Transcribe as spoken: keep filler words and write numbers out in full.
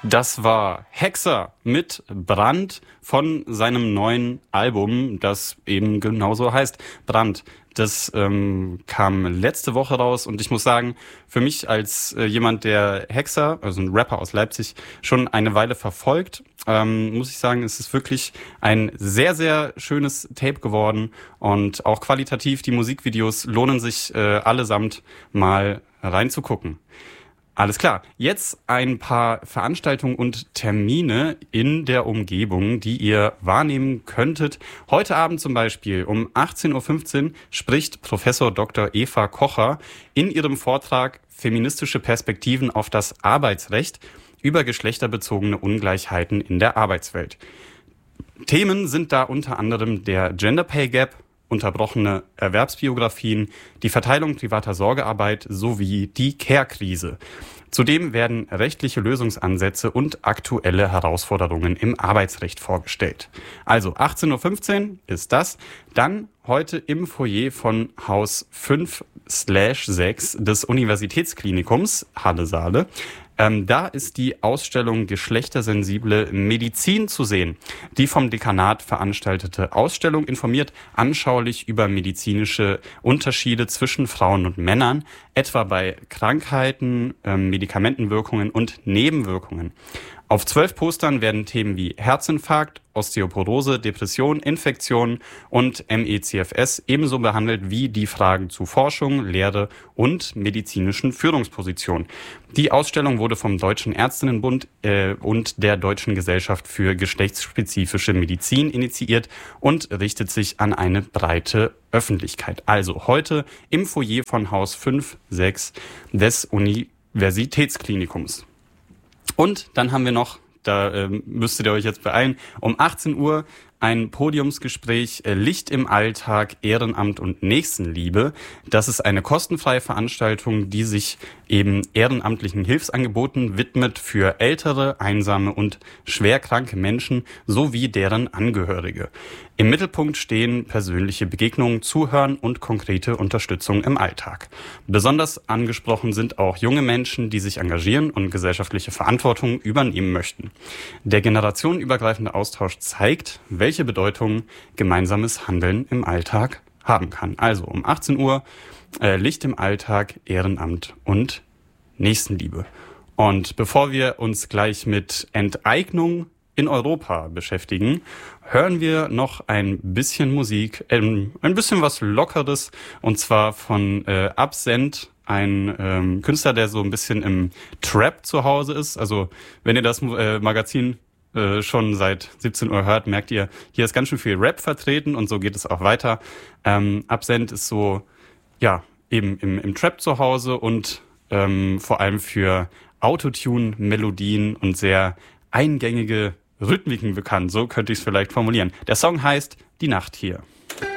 Das war Hexer mit Brand von seinem neuen Album, das eben genauso heißt, Brand. Das ähm, kam letzte Woche raus und ich muss sagen, für mich als äh, jemand, der Hexer, also ein Rapper aus Leipzig, schon eine Weile verfolgt, ähm, muss ich sagen, es ist wirklich ein sehr, sehr schönes Tape geworden und auch qualitativ, die Musikvideos lohnen sich äh, allesamt mal reinzugucken. Alles klar, jetzt ein paar Veranstaltungen und Termine in der Umgebung, die ihr wahrnehmen könntet. Heute Abend zum Beispiel um achtzehn Uhr fünfzehn spricht Professor Doktor Eva Kocher in ihrem Vortrag Feministische Perspektiven auf das Arbeitsrecht über geschlechterbezogene Ungleichheiten in der Arbeitswelt. Themen sind da unter anderem der Gender Pay Gap, unterbrochene Erwerbsbiografien, die Verteilung privater Sorgearbeit sowie die Care-Krise. Zudem werden rechtliche Lösungsansätze und aktuelle Herausforderungen im Arbeitsrecht vorgestellt. Also achtzehn Uhr fünfzehn ist das. Dann heute im Foyer von Haus fünf slash sechs des Universitätsklinikums Halle-Saale. Ähm, da ist die Ausstellung Geschlechtersensible Medizin zu sehen. Die vom Dekanat veranstaltete Ausstellung informiert anschaulich über medizinische Unterschiede zwischen Frauen und Männern, etwa bei Krankheiten, ähm, Medikamentenwirkungen und Nebenwirkungen. Auf zwölf Postern werden Themen wie Herzinfarkt, Osteoporose, Depression, Infektionen und M E C F S ebenso behandelt wie die Fragen zu Forschung, Lehre und medizinischen Führungspositionen. Die Ausstellung wurde vom Deutschen Ärztinnenbund äh, und der Deutschen Gesellschaft für geschlechtsspezifische Medizin initiiert und richtet sich an eine breite Öffentlichkeit. Also heute im Foyer von Haus fünf sechs des Universitätsklinikums. Und dann haben wir noch, da äh, müsstet ihr euch jetzt beeilen, um achtzehn Uhr ein Podiumsgespräch äh, Licht im Alltag, Ehrenamt und Nächstenliebe. Das ist eine kostenfreie Veranstaltung, die sich eben ehrenamtlichen Hilfsangeboten widmet für ältere, einsame und schwerkranke Menschen sowie deren Angehörige. Im Mittelpunkt stehen persönliche Begegnungen, Zuhören und konkrete Unterstützung im Alltag. Besonders angesprochen sind auch junge Menschen, die sich engagieren und gesellschaftliche Verantwortung übernehmen möchten. Der generationenübergreifende Austausch zeigt, welche Bedeutung gemeinsames Handeln im Alltag haben kann. Also um achtzehn Uhr äh, Licht im Alltag, Ehrenamt und Nächstenliebe. Und bevor wir uns gleich mit Enteignung in Europa beschäftigen, hören wir noch ein bisschen Musik, ähm, ein bisschen was Lockeres, und zwar von äh, Absent, ein ähm, Künstler, der so ein bisschen im Trap zu Hause ist. Also wenn ihr das äh, Magazin äh, schon seit siebzehn Uhr hört, merkt ihr, hier ist ganz schön viel Rap vertreten und so geht es auch weiter. Ähm, Absent ist so, ja, eben im, im Trap zu Hause und ähm, vor allem für Autotune-Melodien und sehr eingängige Rhythmiken bekannt, so könnte ich es vielleicht formulieren. Der Song heißt Die Nacht hier.